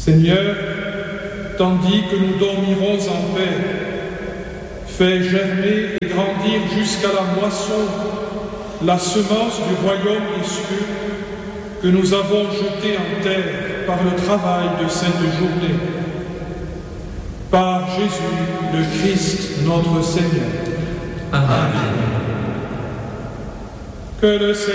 Seigneur, tandis que nous dormirons en paix, fais germer et grandir jusqu'à la moisson la semence du royaume des cieux que nous avons jetée en terre par le travail de cette journée. Par Jésus, le Christ, notre Seigneur. Amen. Que le Seigneur